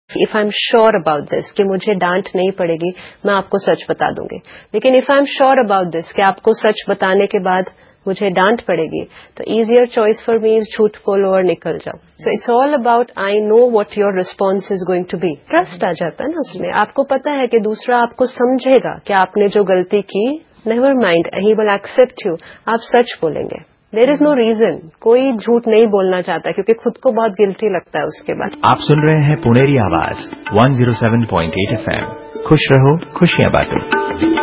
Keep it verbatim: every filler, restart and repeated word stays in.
If I am sure about this कि मुझे डांट नहीं पड़ेगी, मैं आपको सच बता दूंगी। लेकिन if I am sure about this कि आपको सच बताने के बाद मुझे डांट पड़ेगी, तो easier choice for me is झूठ बोलो और निकल जाओ। So it's all about I know what your response is going to be. Trust आ जाता है ना उसमें, आपको पता है कि दूसरा आपको समझेगा कि आपने जो गलती की, never mind, he will accept you. आप सच बोलेंगे, देयर इज नो रीजन। कोई झूठ नहीं बोलना चाहता क्योंकि खुद को बहुत गिल्टी लगता है उसके बाद। आप सुन रहे हैं पुनेरी आवाज one zero seven point eight F M. खुश रहो, खुशियां बांटो।